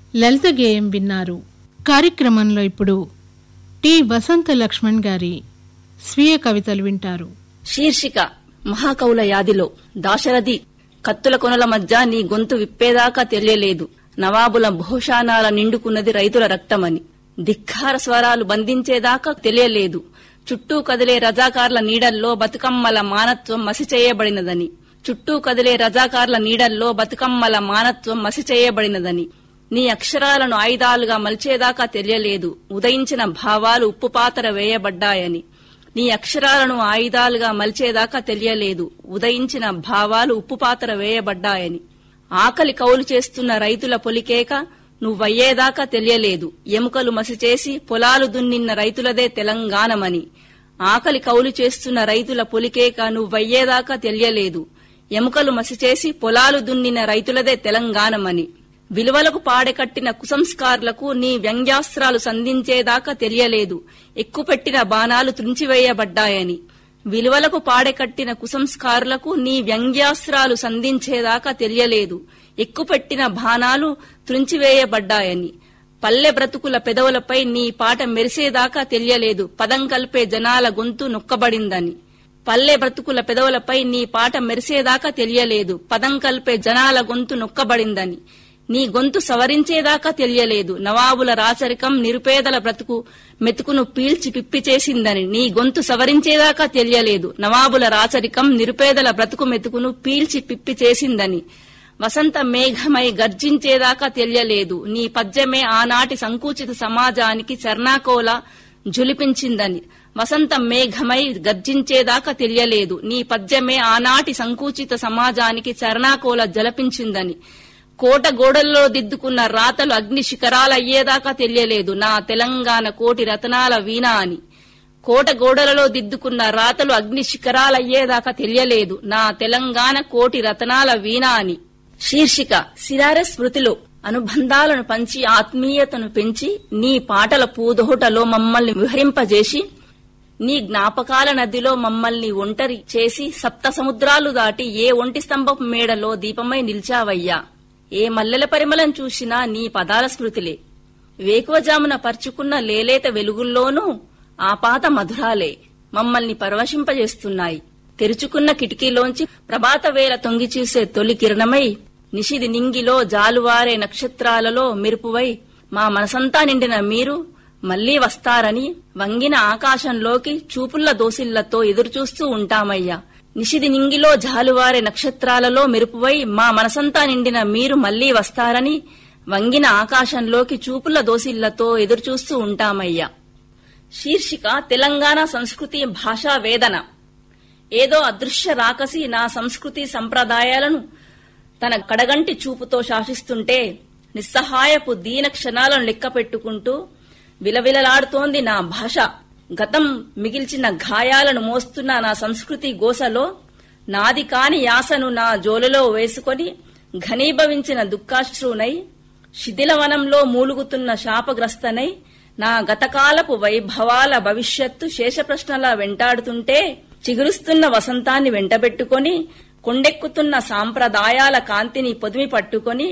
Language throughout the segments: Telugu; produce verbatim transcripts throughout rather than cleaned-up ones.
లలిత గేయం విన్నారు. కార్యక్రమంలో ఇప్పుడు టి వసంత లక్ష్మణ్ గారి స్వీయ కవితలు వింటారు. శీర్షిక మహాకవుల యాదిలో. దాశరథి కత్తుల కొనల మధ్య నీ గొంతు విప్పేదాకా తెలియలేదు, నవాబుల భూషాణాల నిండుకున్నది రైతుల రక్తమని. ధిక్కార స్వరాలు బంధించేదాకా తెలియలేదు, చుట్టూ కదిలే రజాకార్ల నీడల్లో బతుకమ్మల మానత్వం మసి చేయబడినదని. చుట్టూ కదిలే రజాకార్ల నీడల్లో బతుకమ్మల మానత్వం మసి చేయబడినదని. నీ అక్షరాలను ఆయుధాలుగా మలిచేదాకా తెలియలేదు, ఉదయించిన భావాలు ఉప్పుపాతర వేయబడ్డాయని. నీ అక్షరాలను ఆయుధాలుగా మలిచేదాకా తెలియలేదు, ఉదయించిన భావాలు ఉప్పుపాతర వేయబడ్డాయని. ఆకలి కౌలు చేస్తున్న రైతుల పొలికేక నువ్వయ్యేదాకా తెలియలేదు, ఎముకలు మసిచేసి పొలాలు దున్నిన్న రైతులదే తెలంగాణమని. ఆకలి కౌలు చేస్తున్న రైతుల పొలికేక నువ్వయ్యేదాకా తెలియలేదు, ఎముకలు మసిచేసి పొలాలు దున్నిన రైతులదే తెలంగాణమని. విలువలకు పాడెకట్టిన కుసంస్కారులకు నీ వ్యంగ్యాస్త్రాలు సంధించేదాకా తెలియలేదు, ఎక్కుపెట్టిన బాణాలు త్రుంచివేయబడ్డాయని. విలువలకు పాడెకట్టిన కుసంస్కారులకు నీ వ్యంగ్యాస్త్రాలు సంధించేదాకా తెలియలేదు, ఎక్కుపెట్టిన బాణాలు త్రుంచివేయబడ్డాయని. పల్లె బ్రతుకుల పెదవులపై నీ పాట మెరిసేదాకా తెలియలేదు, పదం కలిపే జనాల గొంతు నొక్కబడిందని. పల్లె బ్రతుకుల పెదవులపై నీ పాట మెరిసేదాకా తెలియలేదు, పదం కలిపే జనాల గొంతు నొక్కబడిందని. నీ గొంతు సవరించేదాకా తెలియలేదు, నవాబుల రాచరికం నిరుపేదల బ్రతుకు మెతుకును పీల్చి పిప్పి చేసిందని. నీ గొంతు సవరించేదాకా తెలియలేదు, నవాబుల రాచరికం నిరుపేదల బ్రతుకు మెతుకును పీల్చి పిప్పి చేసిందని. వసంత మేఘమై గర్జించేదాకా తెలియలేదు, నీ పద్యమే ఆనాటి సంకుచిత సమాజానికి చర్నాకోల జులిపించిందని. వసంత మేఘమై గర్జించేదాకా తెలియలేదు, నీ పద్యమే ఆనాటి సంకుచిత సమాజానికి చర్నాకోల జలపించిందని. కోట గోడల్లో దిద్దుకున్న రాతలు అగ్ని శిఖరాలయ్యేదాకా తెలియలేదు, నా తెలంగాణ కోటి రతనాల వీణ అని. కోట గోడలలో దిద్దుకున్న రాతలు అగ్ని శిఖరాలయ్యేదాకా తెలియలేదు, నా తెలంగాణ కోటి రతనాల వీణ అని. శీర్షిక సిరార స్మృతిలో. అనుబంధాలను పంచి ఆత్మీయతను పెంచి నీ పాటల పూదోటలో మమ్మల్ని విహరింపజేసి, నీ జ్ఞాపకాల నదిలో మమ్మల్ని ఒంటరి చేసి, సప్త సముద్రాలు దాటి ఏ ఒంటి స్తంభపు మేడలో దీపమై నిలిచావయ్యా. ఏ మల్లెల పరిమళం చూసినా నీ పదాల స్మృతిలే, వేకువజామున పరుచుకున్న లేలేత వెలుగుల్లోనూ ఆ పాత మధురాలే మమ్మల్ని పరవశింపజేస్తున్నాయి. తెరుచుకున్న కిటికీలోంచి ప్రభాత వేళ తొంగి చూసే తొలి కిరణమై, నిశిది నింగిలో జాలువారే నక్షత్రాలలో మెరుపువై, మా మనసంతా నిండిన మీరు మళ్లీ వస్తారని వంగిన ఆకాశంలోకి చూపుల్ల దోసిళ్లతో ఎదురుచూస్తూ ఉంటామయ్యా. నిశిది నింగిలో జాలువారే నక్షత్రాలలో మెరుపువై, మా మనసంతా నిండిన మీరు మళ్లీ వస్తారని వంగిన ఆకాశంలోకి చూపుల దోసిళ్లతో ఎదురుచూస్తూ ఉంటామయ్యా. శీర్షిక తెలంగాణ సంస్కృతి భాషా వేదన. ఏదో అదృశ్య రాకసి నా సంస్కృతి సంప్రదాయాలను తన కడగంటి చూపుతో శాసిస్తుంటే, నిస్సహాయపు దీన క్షణాలను లెక్క పెట్టుకుంటూ విలవిలలాడుతోంది నా భాష. గతం మిగిల్చిన గాయాలను మోస్తున్న నా సంస్కృతి గోసలో నాది కాని యాసను నా జోలులో వేసుకొని ఘనీభవించిన దుఃఖాశ్రునై, శిథిలవనంలో మూలుగుతున్న శాపగ్రస్తనై, నా గతకాలపు వైభవాల భవిష్యత్తు శేషప్రశ్నలా వెంటాడుతుంటే, చిగురుస్తున్న వసంతాన్ని వెంటబెట్టుకొని, కొండెక్కుతున్న సాంప్రదాయాల కాంతిని పొదిమి పట్టుకొని,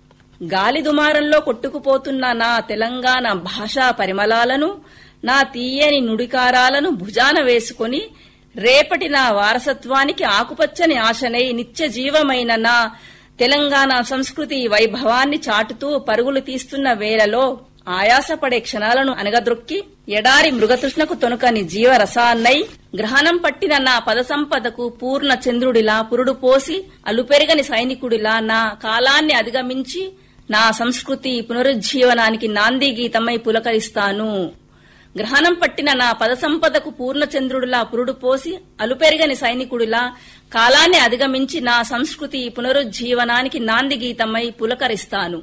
గాలి దుమారంలో కొట్టుకుపోతున్న నా తెలంగాణ భాషా పరిమళాలను, నా తీయని నుడికారాలను భుజాన వేసుకొని, రేపటి నా వారసత్వానికి ఆకుపచ్చని ఆశనై నిత్య జీవమైన నా తెలంగాణ సంస్కృతి వైభవాన్ని చాటుతూ పరుగులు తీస్తున్న వేళలో ఆయాసపడే క్షణాలను అనగద్రొక్కి, ఎడారి మృగతృష్ణకు తొనుకని జీవరసాన్నై, గ్రహణం పట్టిన నా పద సంపదకు పూర్ణ చంద్రుడిలా పురుడు పోసి, అలుపెరగని సైనికుడిలా నా కాలాన్ని అధిగమించి నా సంస్కృతి పునరుజ్జీవనానికి నాంది గీతమై పులకరిస్తాను. గ్రహణం పట్టిన నా పద సంపదకు పూర్ణచంద్రుడిలా పురుడు పోసి, అలుపెరగని సైనికుడిలా కాలాన్ని అధిగమించి నా సంస్కృతి పునరుజ్జీవనానికి నాంది గీతమై పులకరిస్తాను.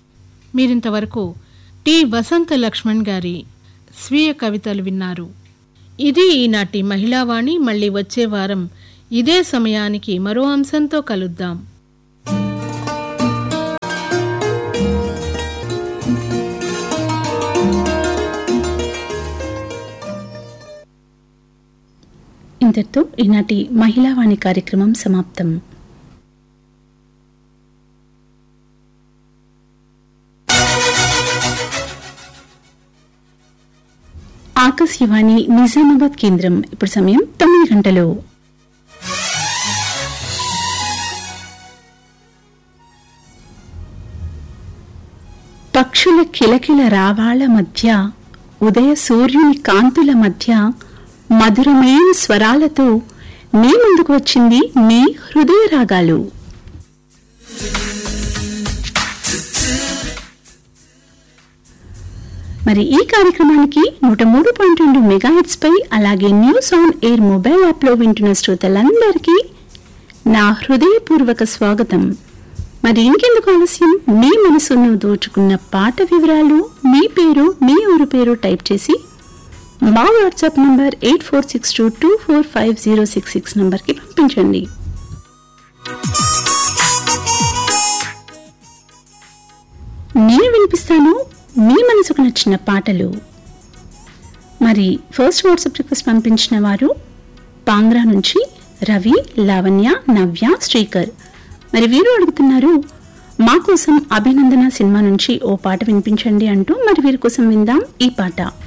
మీరింతవరకు టి వసంత లక్ష్మణ్ గారి స్వీయ కవితలు విన్నారు. ఇది ఈనాటి మహిళావాణి. మళ్లీ వచ్చే వారం ఇదే సమయానికి మరో అంశంతో కలుద్దాం. ఇంతటితో ఈనాటి మహిళావాణి కార్యక్రమం సమాప్తం. ఆకాశవాణి నిజామాబాద్ కేంద్రం. ఇప్పుడు సమయం తొమ్మిది గంటలు. పక్షుల కిలకిల రావాళ్ల మధ్య, ఉదయ సూర్యుని కాంతుల మధ్య మధురమైన స్వరాలతో మీ ముందుకు వచ్చింది మీ హృదయ రాగాలు. మరి ఈ కార్యక్రమానికి నూట మూడు పాయింట్ రెండు మెగాహెట్స్ పై అలాగే news on air mobile app లో వింటున్న శ్రోతలందరికీ నా హృదయపూర్వక స్వాగతం. మరి ఇంకెందుకు ఆలస్యం, మీ మనసును దోచుకున్న పాట వివరాలు, మీ పేరు, మీ ఊరు పేరు టైప్ చేసి మా WhatsApp number eight four six two two four five zero six six నంబర్కి పంపించండి. నేను వినిపిస్తాను మీ మనసుకు నచ్చిన పాటలు. మరి ఫస్ట్ వాట్సాప్ రిక్వెస్ట్ పంపించిన వారు పాంగ్రా నుంచి రవి, లావణ్య, నవ్య, శ్రీకర్. మరి వీరు అడుగుతున్నారు, మా కోసం అభినందన సినిమా నుంచి ఓ పాట వినిపించండి అంటూ. మరి వీరి కోసం విందాం ఈ పాట.